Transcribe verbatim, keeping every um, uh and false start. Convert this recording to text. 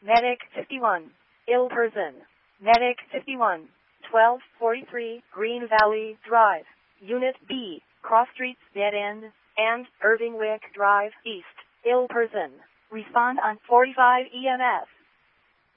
Medic fifty-one. Ill person. Medic fifty-one. twelve forty-three Green Valley Drive. Unit B, Cross Streets Dead End, and Irving Wick Drive East. Ill person. Respond on forty-five E M S.